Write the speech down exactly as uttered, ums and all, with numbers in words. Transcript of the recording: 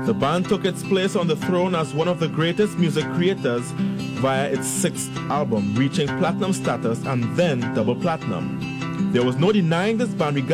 The band took its place on the throne as one of the greatest music creators via its sixth album, reaching platinum status and then double platinum. There was no denying this band, regardless